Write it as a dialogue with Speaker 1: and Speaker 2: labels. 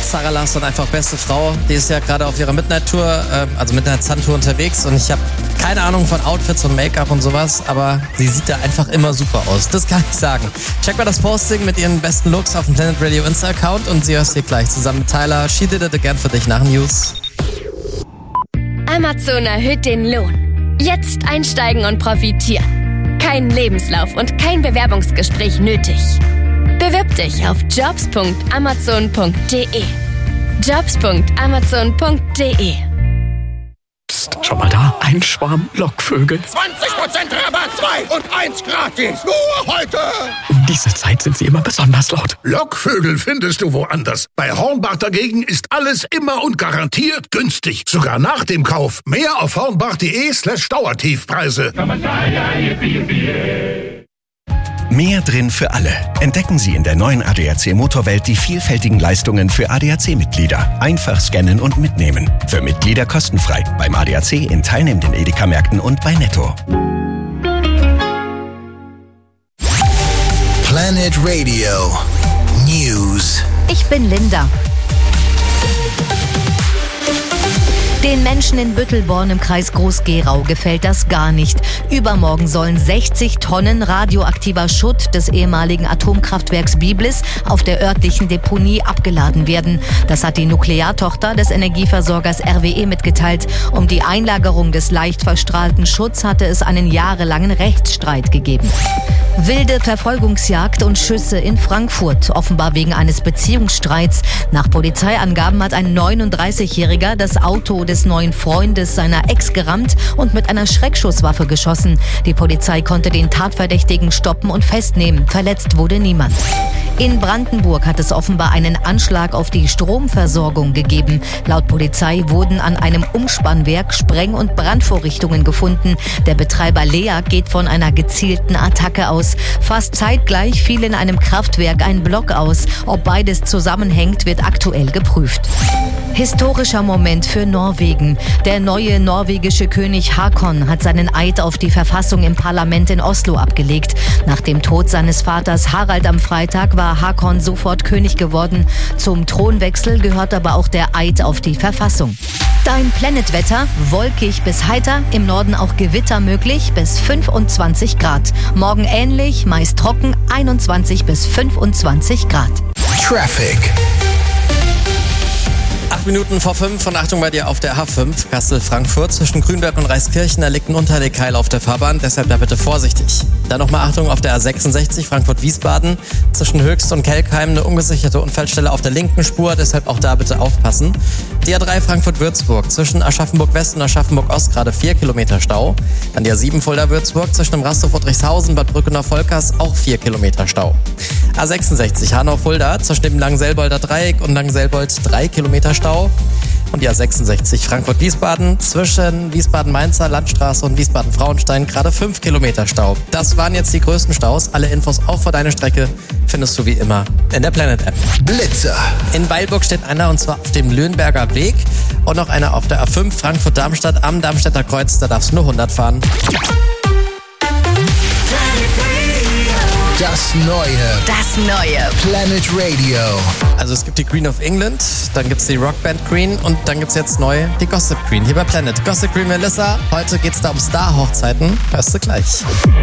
Speaker 1: Sarah Larsson, einfach beste Frau. Die ist ja gerade auf ihrer Midnight-Tour, also Midnight-Sun-Tour unterwegs und ich habe keine Ahnung von Outfits und Make-up und sowas, aber sie sieht da einfach immer super aus. Das kann ich sagen. Check mal das Posting mit ihren besten Looks auf dem Planet Radio Insta-Account und sie hörst hier gleich zusammen mit Tyler. She Did It Again für dich nach News.
Speaker 2: Amazon erhöht den Lohn. Jetzt einsteigen und profitieren. Kein Lebenslauf und kein Bewerbungsgespräch nötig. Bewirb dich auf jobs.amazon.de. jobs.amazon.de.
Speaker 3: Psst, schon mal da? Ein Schwarm Lockvögel.
Speaker 4: 20% Rabatt, 2 und 1 gratis. Nur heute.
Speaker 3: Um diese Zeit sind sie immer besonders laut.
Speaker 4: Lockvögel findest du woanders. Bei Hornbach dagegen ist alles immer und garantiert günstig. Sogar nach dem Kauf. Mehr auf hornbach.de/Dauertiefpreise.
Speaker 5: Mehr drin für alle. Entdecken Sie in der neuen ADAC Motorwelt die vielfältigen Leistungen für ADAC-Mitglieder. Einfach scannen und mitnehmen. Für Mitglieder kostenfrei. Beim ADAC in teilnehmenden Edeka-Märkten und bei Netto.
Speaker 6: Planet Radio News.
Speaker 7: Ich bin Linda. Den Menschen in Büttelborn im Kreis Groß-Gerau gefällt das gar nicht. Übermorgen sollen 60 Tonnen radioaktiver Schutt des ehemaligen Atomkraftwerks Biblis auf der örtlichen Deponie abgeladen werden. Das hat die Nukleartochter des Energieversorgers RWE mitgeteilt. Um die Einlagerung des leicht verstrahlten Schutts hatte es einen jahrelangen Rechtsstreit gegeben. Wilde Verfolgungsjagd und Schüsse in Frankfurt, offenbar wegen eines Beziehungsstreits. Nach Polizeiangaben hat ein 39-Jähriger das Auto des neuen Freundes seiner Ex gerammt und mit einer Schreckschusswaffe geschossen. Die Polizei konnte den Tatverdächtigen stoppen und festnehmen. Verletzt wurde niemand. In Brandenburg hat es offenbar einen Anschlag auf die Stromversorgung gegeben. Laut Polizei wurden an einem Umspannwerk Spreng- und Brandvorrichtungen gefunden. Der Betreiber Lea geht von einer gezielten Attacke aus. Fast zeitgleich fiel in einem Kraftwerk ein Block aus. Ob beides zusammenhängt, wird aktuell geprüft. Historischer Moment für Norwegen. Der neue norwegische König Haakon hat seinen Eid auf die Verfassung im Parlament in Oslo abgelegt. Nach dem Tod seines Vaters Harald am Freitag war Haakon sofort König geworden. Zum Thronwechsel gehört aber auch der Eid auf die Verfassung. Dein Planetwetter, wolkig bis heiter, im Norden auch Gewitter möglich, bis 25 Grad. Morgen ähnlich, meist trocken, 21 bis 25 Grad.
Speaker 6: Traffic.
Speaker 1: 8 Minuten vor 5 und Achtung bei dir auf der H5 Kassel-Frankfurt zwischen Grünberg und Reiskirchen. Da liegt ein Unterlegkeil auf der Fahrbahn, deshalb da bitte vorsichtig. Dann nochmal Achtung auf der A66 Frankfurt-Wiesbaden zwischen Höchst und Kelkheim eine ungesicherte Unfallstelle auf der linken Spur, deshalb auch da bitte aufpassen. Die A3 Frankfurt-Würzburg zwischen Aschaffenburg-West und Aschaffenburg-Ost gerade 4 Kilometer Stau. Dann die A7 Fulda-Würzburg zwischen dem Rasthof Friedrichshausen, Bad Brückener-Volkers auch 4 Kilometer Stau. A66 Hanau-Fulda zwischen dem Langenselbolder Dreieck und Langenselbold 3 Kilometer Stau. Und die A66 Frankfurt-Wiesbaden zwischen Wiesbaden-Mainzer Landstraße und Wiesbaden-Frauenstein gerade 5 Kilometer Stau. Das waren jetzt die größten Staus. Alle Infos auch für deine Strecke findest du wie immer in der Planet-App.
Speaker 6: Blitzer.
Speaker 1: In Weilburg steht einer und zwar auf dem Löhnberger Weg und noch einer auf der A5 Frankfurt-Darmstadt am Darmstädter Kreuz. Da darfst du nur 100 fahren.
Speaker 6: Das neue Planet Radio.
Speaker 1: Also es gibt die Queen of England, dann gibt's die Rockband Queen und dann gibt's jetzt neu die Gossip Queen hier bei Planet. Gossip Queen Melissa, heute geht's da um Star-Hochzeiten. Hörst du gleich.